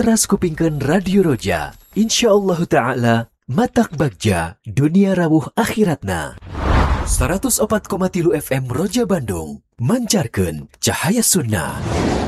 Teras kupingkeun Radio Roja. InsyaAllah ta'ala matak bagja dunia rawuh akhiratna. 104,3 FM Roja Bandung mancarkeun cahaya sunnah.